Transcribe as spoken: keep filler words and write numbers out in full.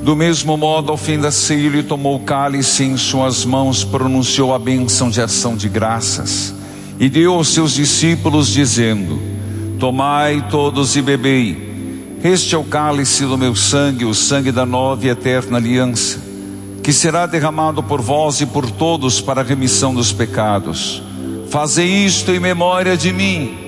Do mesmo modo, ao fim da ceia, ele tomou o cálice em suas mãos, pronunciou a bênção de ação de graças e deu aos seus discípulos, dizendo: tomai todos e bebei, este é o cálice do meu sangue, o sangue da nova e eterna aliança, que será derramado por vós e por todos para a remissão dos pecados. Fazei isto em memória de mim.